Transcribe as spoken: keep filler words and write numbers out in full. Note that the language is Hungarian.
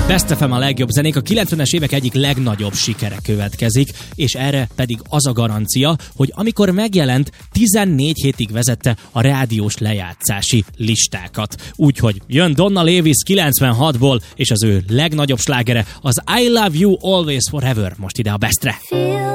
Best ef em a legjobb zenék, a kilencvenes évek egyik legnagyobb sikere következik, és erre pedig az a garancia, hogy amikor megjelent, tizennégy hétig vezette a rádiós lejátszási listákat. Úgyhogy jön Donna Lewis kilencvenhatból, és az ő legnagyobb slágere az I Love You Always Forever, most ide a Bestre.